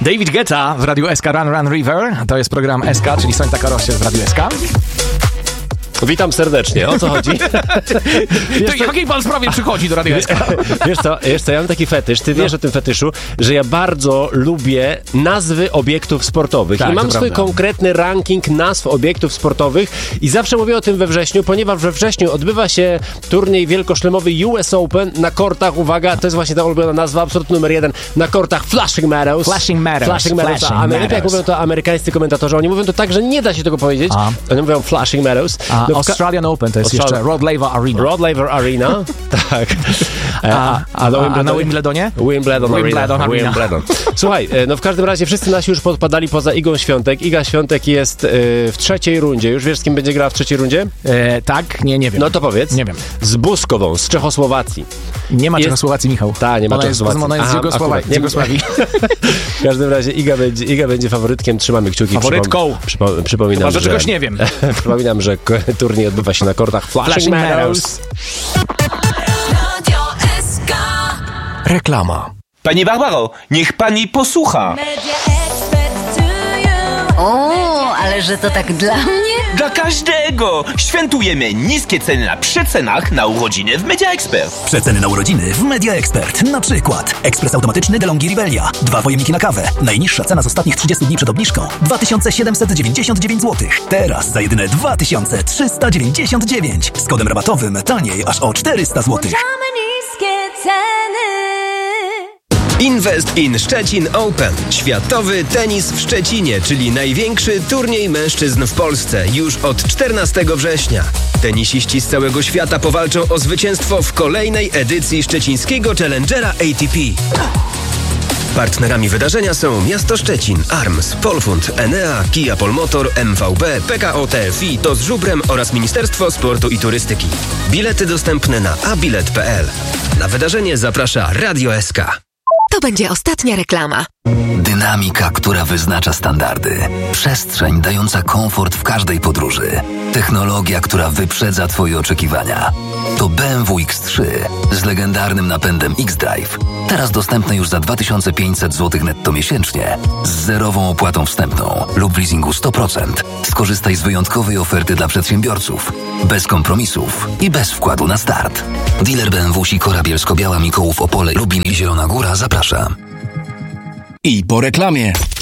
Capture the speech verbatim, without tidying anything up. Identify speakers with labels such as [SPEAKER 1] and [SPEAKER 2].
[SPEAKER 1] David Guetta w Radiu S K Run Run River. To jest program S K, czyli Soń taka rozsiew w Radiu S K.
[SPEAKER 2] Witam serdecznie. O co chodzi?
[SPEAKER 1] To w jakiej pan sprawie przychodzi do Radia S K?
[SPEAKER 2] Wiesz co, wiesz co, ja mam taki fetysz, ty wiesz no. o tym fetyszu, że ja bardzo lubię nazwy obiektów sportowych.
[SPEAKER 1] Tak,
[SPEAKER 2] i mam swój
[SPEAKER 1] prawda.
[SPEAKER 2] konkretny ranking nazw obiektów sportowych i zawsze mówię o tym we wrześniu, ponieważ we wrześniu odbywa się turniej wielkoszlemowy U S Open na kortach, uwaga, to jest właśnie ta ulubiona nazwa, absolut numer jeden, na kortach Flushing Meadows.
[SPEAKER 1] Flushing Meadows.
[SPEAKER 2] Flushing Meadows.
[SPEAKER 1] Flashing
[SPEAKER 2] A Ameryka, jak
[SPEAKER 1] Meadows.
[SPEAKER 2] mówią to amerykańscy komentatorzy, oni mówią to tak, że nie da się tego powiedzieć.
[SPEAKER 1] A.
[SPEAKER 2] Oni mówią Flushing Meadows.
[SPEAKER 1] A
[SPEAKER 2] No,
[SPEAKER 1] Australian Open to jest
[SPEAKER 2] Australian-
[SPEAKER 1] jeszcze Rod Laver Arena.
[SPEAKER 2] Rod Laver Arena, tak.
[SPEAKER 1] A, a, a, a na Wimbledonie?
[SPEAKER 2] Wimbledon Arena.
[SPEAKER 1] Wimbledon Arena.
[SPEAKER 2] Wimbledon. Słuchaj, no w każdym razie wszyscy nasi już podpadali poza Igą Świątek. Iga Świątek jest y, w trzeciej rundzie. Już wiesz, z kim będzie grała w trzeciej rundzie?
[SPEAKER 1] E, tak? Nie, nie wiem.
[SPEAKER 2] No to powiedz.
[SPEAKER 1] Nie wiem.
[SPEAKER 2] Z Buskową, z Czechosłowacji.
[SPEAKER 1] Nie ma
[SPEAKER 2] Jest-
[SPEAKER 1] Czechosłowacji, Michał.
[SPEAKER 2] Ta, nie ma
[SPEAKER 1] Ona jest-
[SPEAKER 2] Czechosłowacji.
[SPEAKER 1] Ona jest z
[SPEAKER 2] Aha,
[SPEAKER 1] Jugosławii.
[SPEAKER 2] akurat.
[SPEAKER 1] Z Jugosławii.
[SPEAKER 2] W każdym razie Iga będzie, Iga będzie faworytkiem. Trzymamy kciuki.
[SPEAKER 1] Faworytką.
[SPEAKER 2] Przypom- przypo- przypominam,
[SPEAKER 1] Chyba, że
[SPEAKER 2] że...
[SPEAKER 1] czegoś nie wiem.
[SPEAKER 2] Przypominam, że k- turniej odbywa się na kortach Flushing,
[SPEAKER 1] Flushing
[SPEAKER 2] Meadows.
[SPEAKER 1] Meadows.
[SPEAKER 3] Radio S K.
[SPEAKER 4] Reklama.
[SPEAKER 5] Pani Barbaro, niech pani posłucha.
[SPEAKER 6] O, ale że to tak dla mnie?
[SPEAKER 5] Dla każdego! Świętujemy niskie ceny na przecenach na urodziny w Media Expert.
[SPEAKER 4] Przeceny na urodziny w Media Expert. Na przykład ekspres automatyczny DeLonghi Rivelia. Dwa pojemniki na kawę. Najniższa cena z ostatnich trzydziestu dni przed obniżką dwa tysiące siedemset dziewięćdziesiąt dziewięć złotych. Teraz za jedyne dwa tysiące trzysta dziewięćdziesiąt dziewięć. Z kodem rabatowym taniej aż o czterysta złotych.
[SPEAKER 7] Invest in Szczecin Open. Światowy tenis w Szczecinie, czyli największy turniej mężczyzn w Polsce już od czternastego września. Tenisiści z całego świata powalczą o zwycięstwo w kolejnej edycji szczecińskiego Challengera A T P. Partnerami wydarzenia są Miasto Szczecin, Arms, Polfund, Enea, Kia Polmotor, M V B, P K O T F I, To z Żubrem oraz Ministerstwo Sportu i Turystyki. Bilety dostępne na abilet kropka p l. Na wydarzenie zaprasza Radio S K.
[SPEAKER 8] To będzie ostatnia reklama.
[SPEAKER 9] Dynamika, która wyznacza standardy. Przestrzeń dająca komfort w każdej podróży. Technologia, która wyprzedza Twoje oczekiwania. To B M W X trzy z legendarnym napędem X-Drive. Teraz dostępne już za dwa tysiące pięćset złotych netto miesięcznie z zerową opłatą wstępną lub w leasingu sto procent. Skorzystaj z wyjątkowej oferty dla przedsiębiorców. Bez kompromisów i bez wkładu na start. Dealer B M W Sikora Bielsko-Biała, Mikołów, Opole, Lubin i Zielona Góra zaprasza.
[SPEAKER 4] I po reklamie.